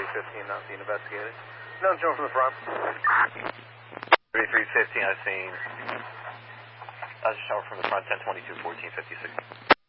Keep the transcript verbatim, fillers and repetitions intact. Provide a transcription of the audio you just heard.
fifteen not being investigated. No, Joe from the front. thirty-three fifteen, I've seen. I was just over from the front, ten twenty-two, fourteen fifty-six.